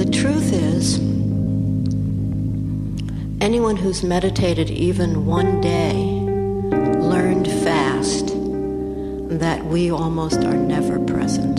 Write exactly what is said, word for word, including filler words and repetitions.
The truth is, anyone who's meditated even one day learned fast that we almost are never present.